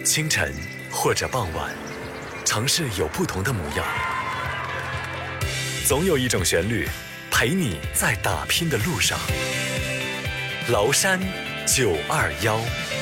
清晨或者傍晚，城市有不同的模样，总有一种旋律陪你在打拼的路上。崂山921。